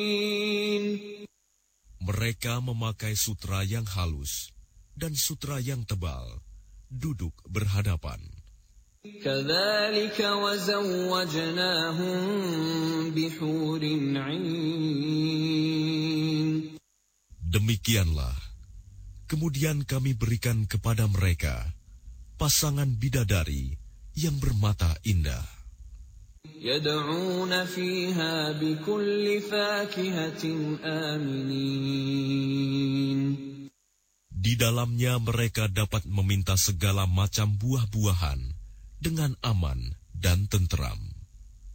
Mereka memakai sutra yang halus dan sutra yang tebal, duduk berhadapan. كَذَلِكَ وَزَوَّجْنَاهُم بِحُورٍ عِينٍ. Demikianlah, kemudian kami berikan kepada mereka pasangan bidadari yang bermata indah. يَدْعُونَ فِيهَا بِكُلِّ فَاكِهَةٍ آمِنِينَ. Di dalamnya mereka dapat meminta segala macam buah-buahan dengan aman dan tenteram.